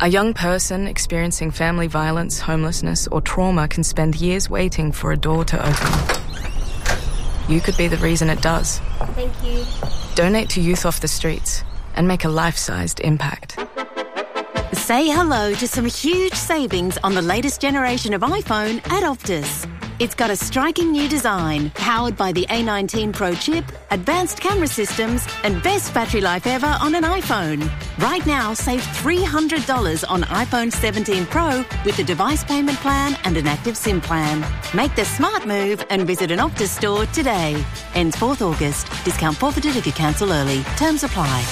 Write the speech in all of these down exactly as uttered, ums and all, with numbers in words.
A young person experiencing family violence, homelessness, or trauma can spend years waiting for a door to open. You could be the reason it does. Thank you. Donate to Youth Off the Streets and make a life-sized impact. Say hello to some huge savings on the latest generation of iPhone at Optus. It's got a striking new design, powered by the A nineteen Pro chip, advanced camera systems, and best battery life ever on an iPhone. Right now, save three hundred dollars on iPhone seventeen Pro with a device payment plan and an active SIM plan. Make the smart move and visit an Optus store today. Ends fourth August. Discount forfeited if you cancel early. Terms apply.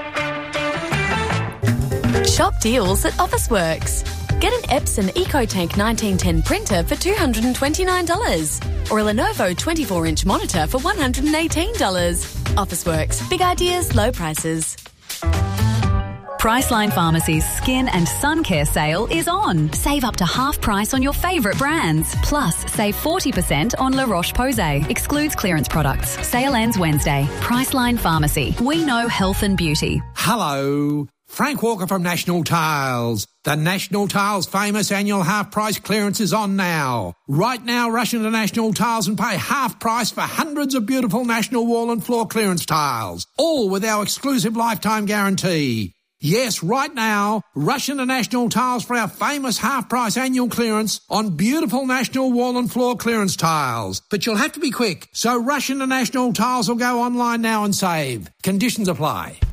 Shop deals at Officeworks. Get an Epson EcoTank nineteen ten printer for two hundred twenty-nine dollars or a Lenovo twenty-four inch monitor for one hundred eighteen dollars. Officeworks. Big ideas, low prices. Priceline Pharmacy's Skin and Sun Care sale is on. Save up to half price on your favourite brands. Plus, save forty percent on La Roche-Posay. Excludes clearance products. Sale ends Wednesday. Priceline Pharmacy. We know health and beauty. Hello. Frank Walker from National Tiles. The National Tiles famous annual half-price clearance is on now. Right now, rush into National Tiles and pay half price for hundreds of beautiful National wall and floor clearance tiles, all with our exclusive lifetime guarantee. Yes, right now, rush into National Tiles for our famous half-price annual clearance on beautiful National wall and floor clearance tiles. But you'll have to be quick, so rush into National Tiles or go online now and save. Conditions apply.